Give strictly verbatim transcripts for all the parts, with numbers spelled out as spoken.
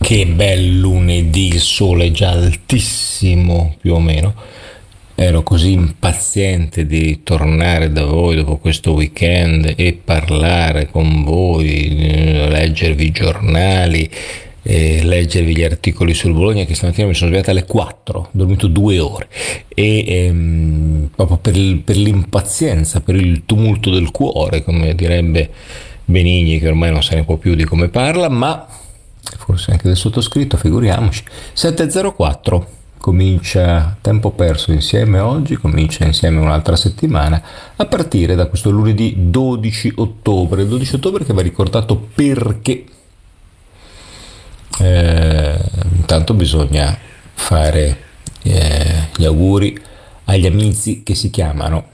Che bel lunedì, il sole è già altissimo più o meno. Ero così impaziente di tornare da voi dopo questo weekend e parlare con voi, eh, leggervi i giornali, eh, leggervi gli articoli sul Bologna, che stamattina mi sono svegliato alle quattro, ho dormito due ore e ehm, proprio per, il- per l'impazienza, per il tumulto del cuore, come direbbe Benigni, che ormai non se ne può più di come parla, ma forse anche del sottoscritto, figuriamoci. sette e zero quattro, comincia tempo perso insieme oggi, comincia insieme un'altra settimana, a partire da questo lunedì dodici ottobre. Il dodici ottobre che va ricordato perché eh, intanto bisogna fare eh, gli auguri agli amici che si chiamano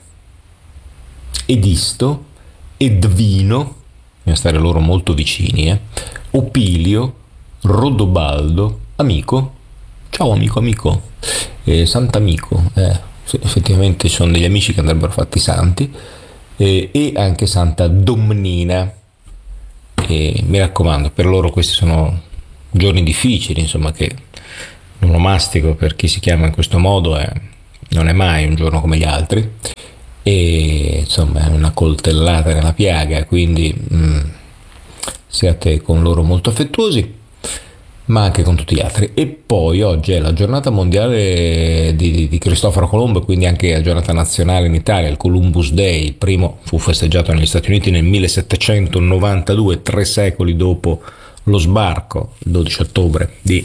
Edisto, Edvino, bisogna stare loro molto vicini, eh, Opilio, Rodobaldo, amico, ciao amico amico, eh, Sant'amico, eh, sì, effettivamente sono degli amici che andrebbero fatti santi, eh, e anche Santa Domnina. E mi raccomando, per loro questi sono giorni difficili, insomma, che l'onomastico per chi si chiama in questo modo è, non è mai un giorno come gli altri, e insomma è una coltellata nella piaga, quindi mm, siate con loro molto affettuosi, ma anche con tutti gli altri. E poi oggi è la giornata mondiale di, di, di Cristoforo Colombo, quindi anche la giornata nazionale in Italia, il Columbus Day. Il primo fu festeggiato negli Stati Uniti nel millesettecentonovantadue, tre secoli dopo lo sbarco, il dodici ottobre, di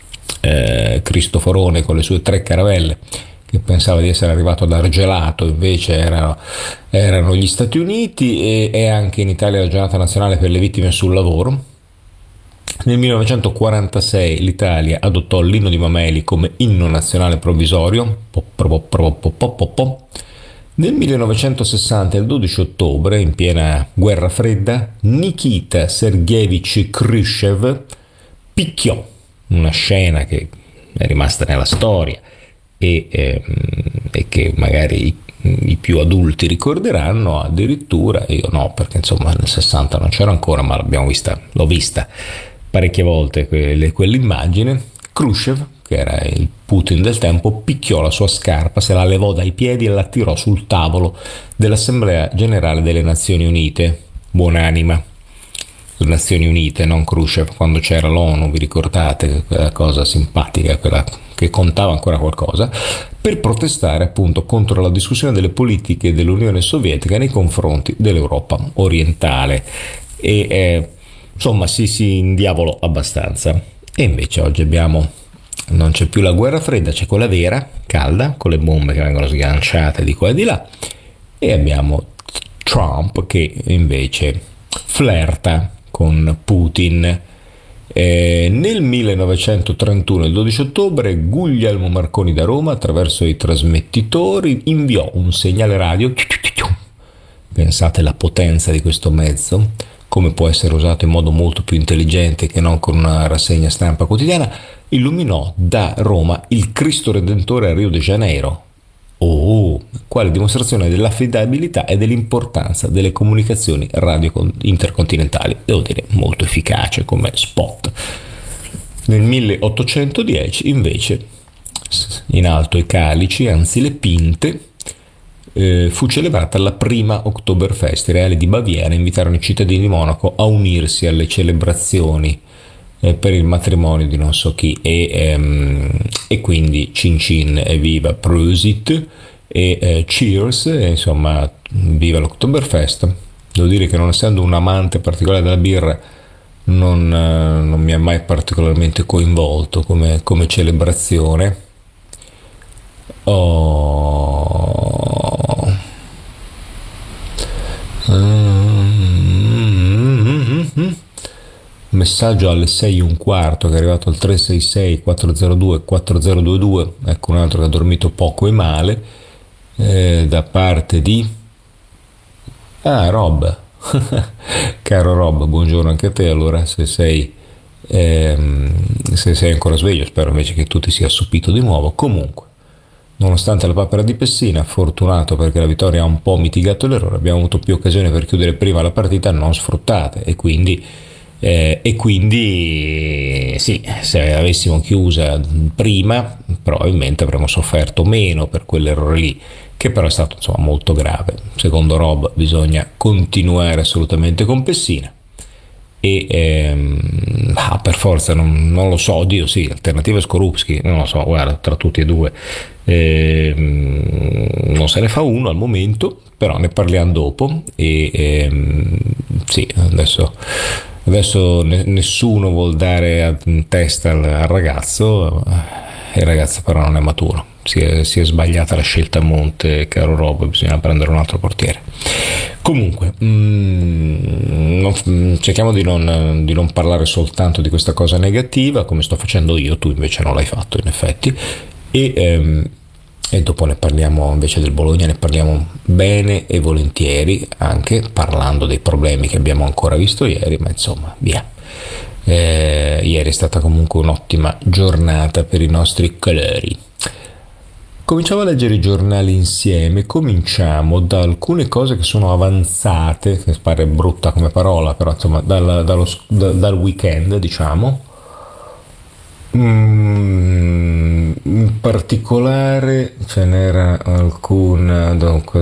eh, Cristoforone con le sue tre caravelle, che pensava di essere arrivato ad Argelato, invece erano, erano gli Stati Uniti. E è anche in Italia la giornata nazionale per le vittime sul lavoro. Nel millenovecentoquarantasei l'Italia adottò l'inno di Mameli come inno nazionale provvisorio. Po, po, po, po, po, po, po. Nel millenovecentosessanta, il dodici ottobre, in piena guerra fredda, Nikita Sergeyevich Khrushchev picchiò, una scena che è rimasta nella storia e, ehm, e che magari i, i più adulti ricorderanno addirittura, io no, perché insomma nel sessanta non c'era ancora, ma l'abbiamo vista, l'ho vista parecchie volte quelle, quell'immagine. Khrushchev, che era il Putin del tempo, picchiò la sua scarpa, se la levò dai piedi e la tirò sul tavolo dell'Assemblea Generale delle Nazioni Unite. Buonanima, le Nazioni Unite, non Khrushchev, quando c'era l'ONU, vi ricordate, quella cosa simpatica, quella che contava ancora qualcosa, per protestare appunto contro la discussione delle politiche dell'Unione Sovietica nei confronti dell'Europa orientale. E eh, insomma si si indiavolò abbastanza. E invece oggi abbiamo, non c'è più la guerra fredda, c'è quella vera, calda, con le bombe che vengono sganciate di qua e di là, e abbiamo Trump che invece flirta con Putin. Eh, nel millenovecentotrentuno, il dodici ottobre, Guglielmo Marconi da Roma, attraverso i trasmettitori, inviò un segnale radio. Pensate alla potenza di questo mezzo, come può essere usato in modo molto più intelligente che non con una rassegna stampa quotidiana. Illuminò da Roma il Cristo Redentore a Rio de Janeiro. Oh, quale dimostrazione dell'affidabilità e dell'importanza delle comunicazioni radio intercontinentali. Devo dire, molto efficace come spot. Nel milleottocentodieci, invece, in alto ai calici, anzi le pinte, eh, fu celebrata la prima Oktoberfest. I reali di Baviera invitarono i cittadini di Monaco a unirsi alle celebrazioni eh, per il matrimonio di non so chi, e, ehm, e quindi Cin Cin e viva Prosit e eh, Cheers, e, insomma viva l'Oktoberfest. Devo dire che, non essendo un amante particolare della birra, non, eh, non mi ha mai particolarmente coinvolto come, come celebrazione. Oh. Mm-hmm. Messaggio alle sei e un quarto che è arrivato al tre sei sei quattro zero due quattro zero due due, ecco un altro che ha dormito poco e male, eh, da parte di ah Rob. Caro Rob, buongiorno anche a te. Allora, se sei ehm, se sei ancora sveglio, spero invece che tu ti sia assopito di nuovo. Comunque, nonostante la papera di Pessina, fortunato perché la vittoria ha un po' mitigato l'errore, abbiamo avuto più occasioni per chiudere prima la partita non sfruttate, e quindi Eh, e quindi sì, se avessimo chiusa prima probabilmente avremmo sofferto meno per quell'errore lì, che però è stato insomma molto grave. Secondo Rob bisogna continuare assolutamente con Pessina e ehm, ah, per forza non, non lo so, oddio sì, alternativa Skorupski, non lo so, guarda, tra tutti e due ehm, non se ne fa uno al momento, però ne parliamo dopo e ehm, sì, adesso, adesso nessuno vuol dare a testa al, al ragazzo, il ragazzo però non è maturo, si è, si è sbagliata la scelta a monte, caro Rob, bisogna prendere un altro portiere. Comunque, mm, non- cerchiamo di non, di non parlare soltanto di questa cosa negativa, come sto facendo io, tu invece non l'hai fatto in effetti, e, ehm, e dopo ne parliamo invece del Bologna, ne parliamo bene e volentieri, anche parlando dei problemi che abbiamo ancora visto ieri, ma insomma, via. Eh, ieri è stata comunque un'ottima giornata per i nostri colori. Cominciamo a leggere i giornali insieme, cominciamo da alcune cose che sono avanzate, che pare brutta come parola, però insomma dal, dallo, da- dal weekend diciamo. Mm, in particolare ce n'era alcuna, dunque